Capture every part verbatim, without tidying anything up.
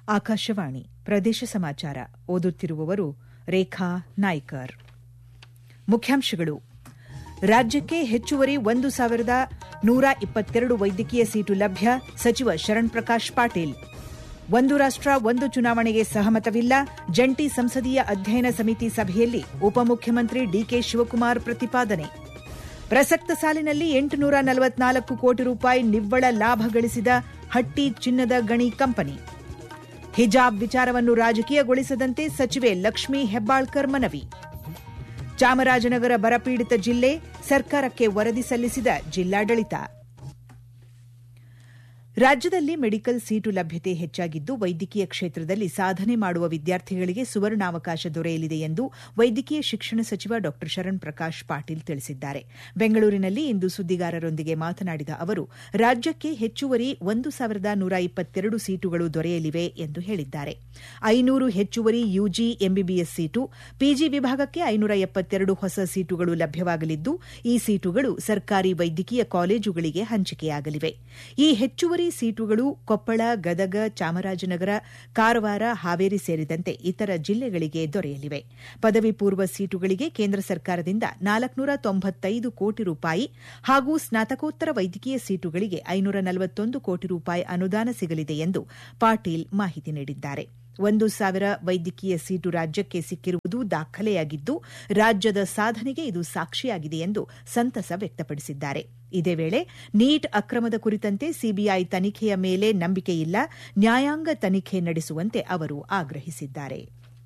ಆಕಾಶವಾಣಿ ಪ್ರದೇಶ ಸಮಾಚಾರ ಓದುತ್ತಿರುವವರು ರೇಖಾ ನಾಯ್ಕರ್. ಮುಖ್ಯಾಂಶಗಳು: ರಾಜ್ಯಕ್ಕೆ ಹೆಚ್ಚುವರಿ ಒಂದು ಸಾವಿರದ ನೂರ ಇಪ್ಪತ್ತೆರಡು ವೈದ್ಯಕೀಯ ಸೀಟು ಲಭ್ಯ, ಸಚಿವ ಶರಣ್ ಪ್ರಕಾಶ್ ಪಾಟೀಲ್. ಒಂದು ರಾಷ್ಟ ಒಂದು ಚುನಾವಣೆಗೆ ಸಹಮತವಿಲ್ಲ, ಜಂಟಿ ಸಂಸದೀಯ ಅಧ್ಯಯನ ಸಮಿತಿ ಸಭೆಯಲ್ಲಿ ಉಪಮುಖ್ಯಮಂತ್ರಿ ಡಿಕೆ ಶಿವಕುಮಾರ್ ಪ್ರತಿಪಾದನೆ. ಪ್ರಸಕ್ತ ಸಾಲಿನಲ್ಲಿ ಎಂಟುನೂರ ನಲವತ್ನಾಲ್ಕು ಕೋಟಿ ರೂಪಾಯಿ ನಿವ್ವಳ ಲಾಭ ಗಳಿಸಿದ ಹಟ್ಟಿ ಚಿನ್ನದ ಗಣಿ ಕಂಪನಿ. ಹಿಜಾಬ್ ವಿಚಾರವನ್ನು ರಾಜಕೀಯಗೊಳಿಸದಂತೆ ಸಚಿವೆ ಲಕ್ಷ್ಮೀ ಹೆಬ್ಬಾಳ್ಕರ್ ಮನವಿ. ಚಾಮರಾಜನಗರ ಬರಪೀಡಿತ ಜಿಲ್ಲೆ, ಸರ್ಕಾರಕ್ಕೆ ವರದಿ ಸಲ್ಲಿಸಿದ ಜಿಲ್ಲಾಡಳಿತ. ರಾಜ್ಯದಲ್ಲಿ ಮೆಡಿಕಲ್ ಸೀಟು ಲಭ್ಯತೆ ಹೆಚ್ಚಾಗಿದ್ದು, ವೈದ್ಯಕೀಯ ಕ್ಷೇತ್ರದಲ್ಲಿ ಸಾಧನೆ ಮಾಡುವ ವಿದ್ಯಾರ್ಥಿಗಳಿಗೆ ಸುವರ್ಣಾವಕಾಶ ದೊರೆಯಲಿದೆ ಎಂದು ವೈದ್ಯಕೀಯ ಶಿಕ್ಷಣ ಸಚಿವ ಡಾ ಶರಣ್ ಪ್ರಕಾಶ್ ಪಾಟೀಲ್ ತಿಳಿಸಿದ್ದಾರೆ. ಬೆಂಗಳೂರಿನಲ್ಲಿ ಇಂದು ಸುದ್ದಿಗಾರರೊಂದಿಗೆ ಮಾತನಾಡಿದ ಅವರು, ರಾಜ್ಯಕ್ಕೆ ಹೆಚ್ಚುವರಿ ಒಂದು ಸಾವಿರದ ನೂರ ಇಪ್ಪತ್ತೆರಡು ಸೀಟುಗಳು ದೊರೆಯಲಿವೆ ಎಂದು ಹೇಳಿದ್ದಾರೆ. ಐನೂರು ಹೆಚ್ಚುವರಿ ಯುಜಿ ಎಂಬಿಬಿಎಸ್ ಸೀಟು, ಪಿಜಿ ವಿಭಾಗಕ್ಕೆ ಐನೂರ ಎಪ್ಪತ್ತೆರಡು ಹೊಸ ಸೀಟುಗಳು ಲಭ್ಯವಾಗಲಿದ್ದು, ಈ ಸೀಟುಗಳು ಸರ್ಕಾರಿ ವೈದ್ಯಕೀಯ ಕಾಲೇಜುಗಳಿಗೆ ಹಂಚಿಕೆಯಾಗಲಿವೆ. ಈ ಹೆಚ್ಚುವರಿ ಸೀಟುಗಳು ಕೊಪ್ಪಳ, ಗದಗ, ಚಾಮರಾಜನಗರ, ಕಾರವಾರ, ಹಾವೇರಿ ಸೇರಿದಂತೆ ಇತರ ಜಿಲ್ಲೆಗಳಿಗೆ ದೊರೆಯಲಿವೆ. ಪದವಿ ಪೂರ್ವ ಸೀಟುಗಳಿಗೆ ಕೇಂದ್ರ ಸರ್ಕಾರದಿಂದ ನಾಲ್ಕುನೂರ ತೊಂಬತ್ತೈದು ಕೋಟಿ ರೂಪಾಯಿ ಹಾಗೂ ಸ್ನಾತಕೋತ್ತರ ವೈದ್ಯಕೀಯ ಸೀಟುಗಳಿಗೆ ಐನೂರ ನಲವತ್ತೊಂದು ಕೋಟಿ ರೂಪಾಯಿ ಅನುದಾನ ಸಿಗಲಿದೆ ಎಂದು ಪಾಟೀಲ್ ಮಾಹಿತಿ ನೀಡಿದ್ದಾರೆ. ಒಂದು ಸಾವಿರ ವೈದ್ಯಕೀಯ ಸೀಟು ರಾಜ್ಯಕ್ಕೆ ಸಿಕ್ಕಿರುವುದು ದಾಖಲೆಯಾಗಿದ್ದು, ರಾಜ್ಯದ ಸಾಧನೆಗೆ ಇದು ಸಾಕ್ಷಿಯಾಗಿದೆ ಎಂದು ಸಂತಸ ವ್ಯಕ್ತಪಡಿಸಿದ್ದಾರೆ. ಇದೇ ವೇಳೆ ನೀಟ್ ಅಕ್ರಮದ ಕುರಿತಂತೆ ಸಿಬಿಐ ತನಿಖೆಯ ಮೇಲೆ ನಂಬಿಕೆಯಿಲ್ಲ, ನ್ಯಾಯಾಂಗ ತನಿಖೆ ನಡೆಸುವಂತೆ ಅವರು ಆಗ್ರಹಿಸಿದ್ದಾರೆ.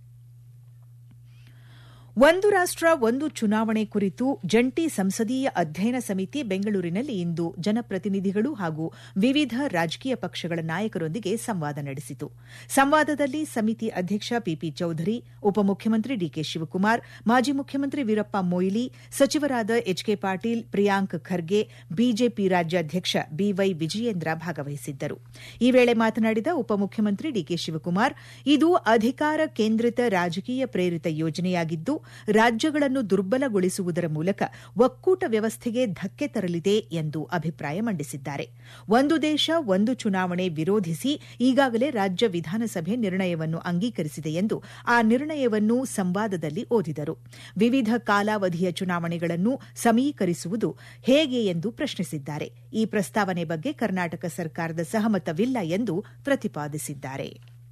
ಒಂದು ರಾಷ್ಟ ಒಂದು ಚುನಾವಣೆ ಕುರಿತು ಜಂಟಿ ಸಂಸದೀಯ ಅಧ್ಯಯನ ಸಮಿತಿ ಬೆಂಗಳೂರಿನಲ್ಲಿ ಇಂದು ಜನಪ್ರತಿನಿಧಿಗಳು ಹಾಗೂ ವಿವಿಧ ರಾಜಕೀಯ ಪಕ್ಷಗಳ ನಾಯಕರೊಂದಿಗೆ ಸಂವಾದ ನಡೆಸಿತು. ಸಂವಾದದಲ್ಲಿ ಸಮಿತಿ ಅಧ್ಯಕ್ಷ ಪಿಪಿ ಚೌಧರಿ, ಉಪಮುಖ್ಯಮಂತ್ರಿ ಡಿಕೆ ಶಿವಕುಮಾರ್, ಮಾಜಿ ಮುಖ್ಯಮಂತ್ರಿ ವೀರಪ್ಪ ಮೊಯ್ಲಿ, ಸಚಿವರಾದ ಎಚ್ಕೆ ಪಾಟೀಲ್, ಪ್ರಿಯಾಂಕ್ ಖರ್ಗೆ, ಬಿಜೆಪಿ ರಾಜ್ಯಾಧ್ಯಕ್ಷ ಬಿವೈ ವಿಜಯೇಂದ್ರ ಭಾಗವಹಿಸಿದ್ದರು. ಈ ವೇಳೆ ಮಾತನಾಡಿದ ಉಪಮುಖ್ಯಮಂತ್ರಿ ಡಿಕೆ ಶಿವಕುಮಾರ್, ಇದು ಅಧಿಕಾರ ಕೇಂದ್ರಿತ ರಾಜಕೀಯ ಪ್ರೇರಿತ ಯೋಜನೆಯಾಗಿದ್ದು, ರಾಜ್ಯಗಳನ್ನು ದುರ್ಬಲಗೊಳಿಸುವುದರ ಮೂಲಕ ಒಕ್ಕೂಟ ವ್ಯವಸ್ಥೆಗೆ ಧಕ್ಕೆ ತರಲಿದೆ ಎಂದು ಅಭಿಪ್ರಾಯ ಮಂಡಿಸಿದ್ದಾರೆ. ಒಂದು ದೇಶ ಒಂದು ಚುನಾವಣೆ ವಿರೋಧಿಸಿ ಈಗಾಗಲೇ ರಾಜ್ಯ ವಿಧಾನಸಭೆ ನಿರ್ಣಯವನ್ನು ಅಂಗೀಕರಿಸಿದೆ ಎಂದು ಆ ನಿರ್ಣಯವನ್ನು ಸಂವಾದದಲ್ಲಿ ಓದಿದರು. ವಿವಿಧ ಕಾಲಾವಧಿಯ ಚುನಾವಣೆಗಳನ್ನು ಸಮೀಕರಿಸುವುದು ಹೇಗೆ ಎಂದು ಪ್ರಶ್ನಿಸಿದ್ದಾರೆ. ಈ ಪ್ರಸ್ತಾವನೆ ಬಗ್ಗೆ ಕರ್ನಾಟಕ ಸರ್ಕಾರದ ಸಹಮತವಿಲ್ಲ ಎಂದು ಪ್ರತಿಪಾದಿಸಿದ್ದಾರೆ.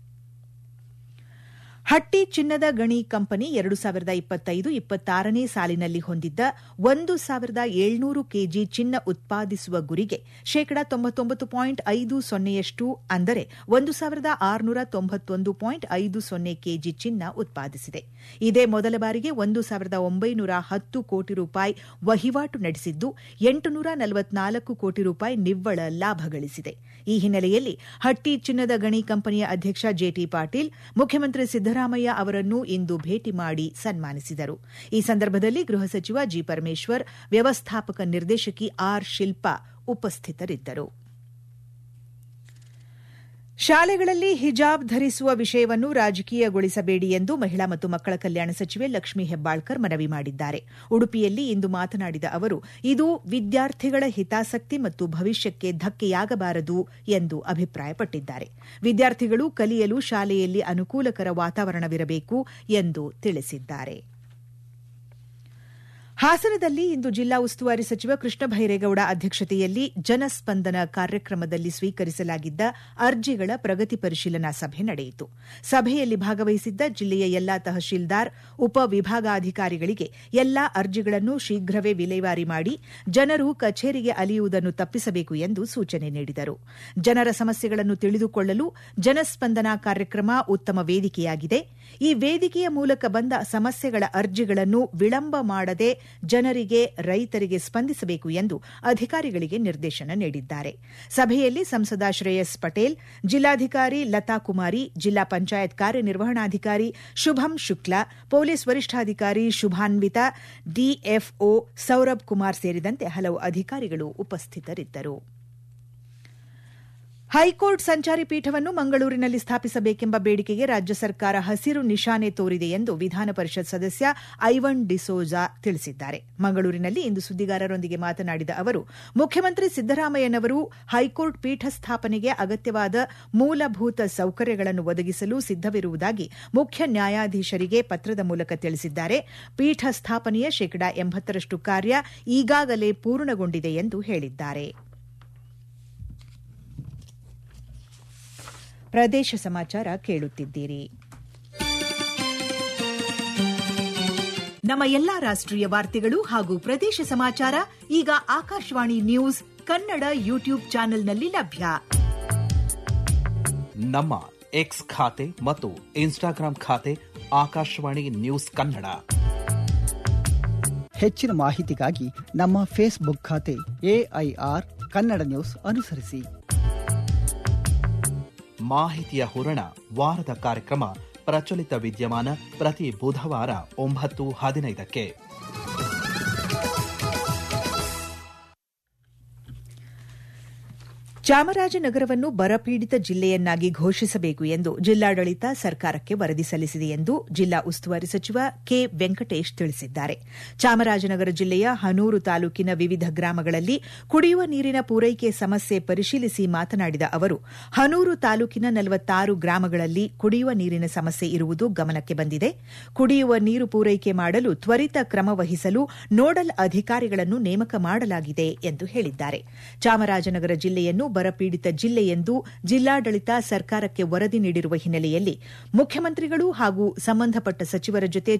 ಹಟ್ಟಿ ಚಿನ್ನದ ಗಣಿ ಕಂಪನಿ ಎರಡು ಸಾವಿರದ ಇಪ್ಪತ್ತೈದು ಇಪ್ಪತ್ತಾರನೇ ಸಾಲಿನಲ್ಲಿ ಹೊಂದಿದ್ದ ಒಂದು ಸಾವಿರದ ಏಳ್ನೂರು ಕೆಜಿ ಚಿನ್ನ ಉತ್ಪಾದಿಸುವ ಗುರಿಗೆ ಶೇಕಡಾ ತೊಂಬತ್ತೊಂಬತ್ತು ಪಾಯಿಂಟ್ ಐದು ಸೊನ್ನೆಯಷ್ಟು ಅಂದರೆ ಒಂದು ಸಾವಿರದ ಆರುನೂರ ತೊಂಬತ್ತೊಂದು ಪಾಯಿಂಟ್ ಐದು ಸೊನ್ನೆ ಕೆಜಿ ಚಿನ್ನ ಉತ್ಪಾದಿಸಿದೆ. ಇದೇ ಮೊದಲ ಬಾರಿಗೆ ಒಂದು ಸಾವಿರದ ಒಂಬೈನೂರ ಹತ್ತು ಕೋಟಿ ರೂಪಾಯಿ ವಹಿವಾಟು ನಡೆಸಿದ್ದು, ಎಂಟುನೂರ ನಲವತ್ನಾಲ್ಕು ಕೋಟಿ ರೂಪಾಯಿ ನಿವ್ವಳ ಲಾಭ ಗಳಿಸಿದೆ. ಈ ಹಿನ್ನೆಲೆಯಲ್ಲಿ ಹಟ್ಟಿ ಚಿನ್ನದ ಗಣಿ ಕಂಪನಿಯ ಅಧ್ಯಕ್ಷ ಜೆಟಿ ಪಾಟೀಲ್ ಮುಖ್ಯಮಂತ್ರಿ ಸಿದ್ದರಾಮಯ್ಯ ಅವರನ್ನು ಇಂದು ಭೇಟಿ ಮಾಡಿ ಸನ್ಮಾನಿಸಿದರು. ಈ ಸಂದರ್ಭದಲ್ಲಿ ಗೃಹ ಸಚಿವ ಜಿ ಪರಮೇಶ್ವರ್, ವ್ಯವಸ್ಥಾಪಕ ನಿರ್ದೇಶಕಿ ಆರ್ ಶಿಲ್ಪಾ ಉಪಸ್ಥಿತರಿದ್ದರು. ಶಾಲೆಗಳಲ್ಲಿ ಹಿಜಾಬ್ ಧರಿಸುವ ವಿಷಯವನ್ನು ರಾಜಕೀಯಗೊಳಿಸಬೇಡಿ ಎಂದು ಮಹಿಳಾ ಮತ್ತು ಮಕ್ಕಳ ಕಲ್ಯಾಣ ಸಚಿವೆ ಲಕ್ಷ್ಮೀ ಹೆಬ್ಬಾಳ್ಕರ್ ಮನವಿ ಮಾಡಿದ್ದಾರೆ. ಉಡುಪಿಯಲ್ಲಿ ಇಂದು ಮಾತನಾಡಿದ ಅವರು, ಇದು ವಿದ್ಯಾರ್ಥಿಗಳ ಹಿತಾಸಕ್ತಿ ಮತ್ತು ಭವಿಷ್ಯಕ್ಕೆ ಧಕ್ಕೆಯಾಗಬಾರದು ಎಂದು ಅಭಿಪ್ರಾಯಪಟ್ಟಿದ್ದಾರೆ. ವಿದ್ಯಾರ್ಥಿಗಳು ಕಲಿಯಲು ಶಾಲೆಯಲ್ಲಿ ಅನುಕೂಲಕರ ವಾತಾವರಣವಿರಬೇಕು ಎಂದು ತಿಳಿಸಿದ್ದಾರೆ. ಹಾಸನದಲ್ಲಿ ಇಂದು ಜಿಲ್ಲಾ ಉಸ್ತುವಾರಿ ಸಚಿವ ಕೃಷ್ಣ ಭೈರೇಗೌಡ ಅಧ್ಯಕ್ಷತೆಯಲ್ಲಿ ಜನಸ್ಪಂದನ ಕಾರ್ಯಕ್ರಮದಲ್ಲಿ ಸ್ವೀಕರಿಸಲಾಗಿದ್ದ ಅರ್ಜಿಗಳ ಪ್ರಗತಿ ಪರಿಶೀಲನಾ ಸಭೆ ನಡೆಯಿತು. ಸಭೆಯಲ್ಲಿ ಭಾಗವಹಿಸಿದ್ದ ಜಿಲ್ಲೆಯ ಎಲ್ಲಾ ತಹಶೀಲ್ದಾರ್, ಉಪವಿಭಾಗಾಧಿಕಾರಿಗಳಿಗೆ ಎಲ್ಲಾ ಅರ್ಜಿಗಳನ್ನು ಶೀಘ್ರವೇ ವಿಲೇವಾರಿ ಮಾಡಿ ಜನರು ಕಚೇರಿಗೆ ಅಲೆಯುವುದನ್ನು ತಪ್ಪಿಸಬೇಕು ಎಂದು ಸೂಚನೆ ನೀಡಿದರು. ಜನರ ಸಮಸ್ಯೆಗಳನ್ನು ತಿಳಿದುಕೊಳ್ಳಲು ಜನಸ್ಪಂದನ ಕಾರ್ಯಕ್ರಮ ಉತ್ತಮ ವೇದಿಕೆಯಾಗಿದೆ. ಈ ವೇದಿಕೆಯ ಮೂಲಕ ಬಂದ ಸಮಸ್ಯೆಗಳ ಅರ್ಜಿಗಳನ್ನು ವಿಳಂಬ ಮಾಡದೆ ಜನರಿಗೆ, ರೈತರಿಗೆ ಸ್ಪಂದಿಸಬೇಕು ಎಂದು ಅಧಿಕಾರಿಗಳಿಗೆ ನಿರ್ದೇಶನ ನೀಡಿದ್ದಾರೆ. ಸಭೆಯಲ್ಲಿ ಸಂಸದ ಶ್ರೇಯಸ್ ಪಟೇಲ್, ಜಿಲ್ಲಾಧಿಕಾರಿ ಲತಾ ಕುಮಾರಿ, ಜಿಲ್ಲಾ ಪಂಚಾಯತ್ ಕಾರ್ಯನಿರ್ವಹಣಾಧಿಕಾರಿ ಶುಭಂ ಶುಕ್ಲಾ, ಪೊಲೀಸ್ ವರಿಷ್ಠಾಧಿಕಾರಿ ಶುಭಾನ್ವಿತಾ, ಡಿಎಫ್ಒ ಸೌರಭ್ ಕುಮಾರ್ ಸೇರಿದಂತೆ ಹಲವು ಅಧಿಕಾರಿಗಳು ಉಪಸ್ಥಿತರಿದ್ದರು. ಹೈಕೋರ್ಟ್ ಸಂಚಾರಿ ಪೀಠವನ್ನು ಮಂಗಳೂರಿನಲ್ಲಿ ಸ್ಥಾಪಿಸಬೇಕೆಂಬ ಬೇಡಿಕೆಗೆ ರಾಜ್ಯ ಸರ್ಕಾರ ಹಸಿರು ನಿಶಾನೆ ತೋರಿದೆ ಎಂದು ವಿಧಾನ ಪರಿಷತ್ ಸದಸ್ಯ ಐವನ್ ಡಿಸೋಜಾ ತಿಳಿಸಿದ್ದಾರೆ. ಮಂಗಳೂರಿನಲ್ಲಿ ಇಂದು ಸುದ್ದಿಗಾರರೊಂದಿಗೆ ಮಾತನಾಡಿದ ಅವರು, ಮುಖ್ಯಮಂತ್ರಿ ಸಿದ್ದರಾಮಯ್ಯನವರು ಹೈಕೋರ್ಟ್ ಪೀಠ ಸ್ಥಾಪನೆಗೆ ಅಗತ್ಯವಾದ ಮೂಲಭೂತ ಸೌಕರ್ಯಗಳನ್ನು ಒದಗಿಸಲು ಸಿದ್ದವಿರುವುದಾಗಿ ಮುಖ್ಯ ನ್ಯಾಯಾಧೀಶರಿಗೆ ಪತ್ರದ ಮೂಲಕ ತಿಳಿಸಿದ್ದಾರೆ. ಪೀಠ ಸ್ಥಾಪನೆಯ ಶೇಕಡಾ ಎಂಬತ್ತರಷ್ಟು ಕಾರ್ಯ ಈಗಾಗಲೇ ಪೂರ್ಣಗೊಂಡಿದೆ ಎಂದು ಹೇಳಿದ್ದಾರೆ. ಪ್ರದೇಶ ಸಮಾಚಾರ ಕೇಳುತ್ತಿದ್ದೀರಿ. ನಮ್ಮ ಎಲ್ಲಾ ರಾಷ್ಟ್ರೀಯ ವಾರ್ತೆಗಳು ಹಾಗೂ ಪ್ರದೇಶ ಸಮಾಚಾರ ಈಗ ಆಕಾಶವಾಣಿ ನ್ಯೂಸ್ ಕನ್ನಡ ಯೂಟ್ಯೂಬ್ ಚಾನೆಲ್ನಲ್ಲಿ ಲಭ್ಯ. ನಮ್ಮ ಎಕ್ಸ್ ಖಾತೆ ಮತ್ತು ಇನ್ಸ್ಟಾಗ್ರಾಂ ಖಾತೆ ಆಕಾಶವಾಣಿ ನ್ಯೂಸ್ ಕನ್ನಡ. ಹೆಚ್ಚಿನ ಮಾಹಿತಿಗಾಗಿ ನಮ್ಮ ಫೇಸ್ಬುಕ್ ಖಾತೆ ಎಐಆರ್ ಕನ್ನಡ ನ್ಯೂಸ್ ಅನುಸರಿಸಿ. ಮಾಹಿತಿಯ ಹೂರಣ ವಾರದ ಕಾರ್ಯಕ್ರಮ ಪ್ರಚಲಿತ ವಿದ್ಯಮಾನ ಪ್ರತಿ ಬುಧವಾರ ಒಂಬತ್ತು ಹದಿನೈದಕ್ಕೆ. ಚಾಮರಾಜನಗರವನ್ನು ಬರಪೀಡಿತ ಜಿಲ್ಲೆಯನ್ನಾಗಿ ಘೋಷಿಸಬೇಕು ಎಂದು ಜಿಲ್ಲಾಡಳಿತ ಸರ್ಕಾರಕ್ಕೆ ವರದಿ ಸಲ್ಲಿಸಿದೆ ಎಂದು ಜಿಲ್ಲಾ ಉಸ್ತುವಾರಿ ಸಚಿವ ಕೆ ವೆಂಕಟೇಶ್ ತಿಳಿಸಿದ್ದಾರೆ. ಚಾಮರಾಜನಗರ ಜಿಲ್ಲೆಯ ಹನೂರು ತಾಲೂಕಿನ ವಿವಿಧ ಗ್ರಾಮಗಳಲ್ಲಿ ಕುಡಿಯುವ ನೀರಿನ ಪೂರೈಕೆ ಸಮಸ್ಯೆ ಪರಿಶೀಲಿಸಿ ಮಾತನಾಡಿದ ಅವರು, ಹನೂರು ತಾಲೂಕಿನ ನಲವತ್ತಾರು ಗ್ರಾಮಗಳಲ್ಲಿ ಕುಡಿಯುವ ನೀರಿನ ಸಮಸ್ಯೆ ಇರುವುದು ಗಮನಕ್ಕೆ ಬಂದಿದೆ. ಕುಡಿಯುವ ನೀರು ಪೂರೈಕೆ ಮಾಡಲು ತ್ವರಿತ ಕ್ರಮ ವಹಿಸಲು ನೋಡಲ್ ಅಧಿಕಾರಿಗಳನ್ನು ನೇಮಕ ಮಾಡಲಾಗಿದೆ ಎಂದು ಹೇಳಿದ್ದಾರೆ. ಚಾಮರಾಜನಗರ ಜಿಲ್ಲೆಯನ್ನು ಬರಪೀಡಿತ ಜಿಲ್ಲೆ ಎಂದು ಜಿಲ್ಲಾಡಳಿತ ಸರ್ಕಾರಕ್ಕೆ ವರದಿ ನೀಡಿರುವ ಹಿನ್ನೆಲೆಯಲ್ಲಿ ಮುಖ್ಯಮಂತ್ರಿಗಳು ಹಾಗೂ ಸಂಬಂಧಪಟ್ಟ ಸಚಿವರ ಜೊತೆ